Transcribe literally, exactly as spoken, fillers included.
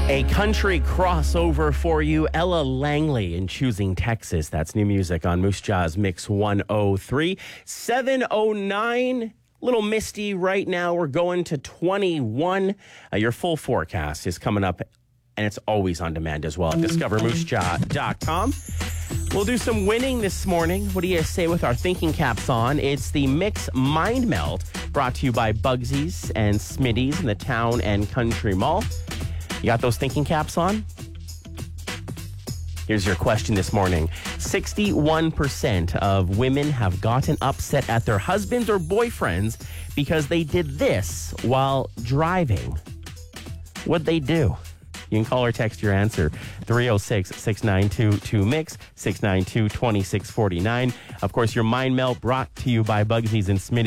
A country crossover for you, Ella Langley in Choosing Texas. That's new music on Moose Jaw's Mix one oh three. seven oh nine, little misty right now. We're going to twenty-one. Uh, your full forecast is coming up, and it's always on demand as well at discover moose jaw dot com. We'll do some winning this morning. What do you say with our thinking caps on? It's the Mix Mind Melt, brought to you by Bugsies and Smitty's in the Town and Country Mall. You got those thinking caps on? Here's your question this morning. sixty-one percent of women have gotten upset at their husbands or boyfriends because they did this while driving. What'd they do? You can call or text your answer. three oh six, six nine two, two mix, six nine two, two six four nine. Of course, your Mind Melt brought to you by Bugsies and Smitty.